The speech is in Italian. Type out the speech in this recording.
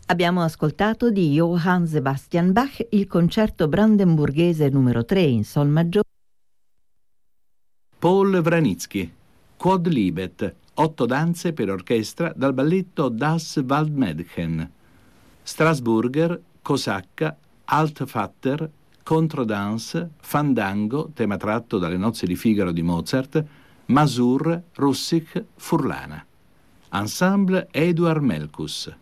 Abbiamo ascoltato di Johann Sebastian Bach il concerto brandenburghese numero 3 in sol maggiore. Paul Wranitzky, Quod Libet, 8 danze per orchestra dal balletto Das Waldmädchen. Strasburger, Cosacca, Altvater, Contredanse, Fandango, tema tratto dalle Nozze di Figaro di Mozart, Masur, Russich, Furlana. Ensemble Eduard Melkus.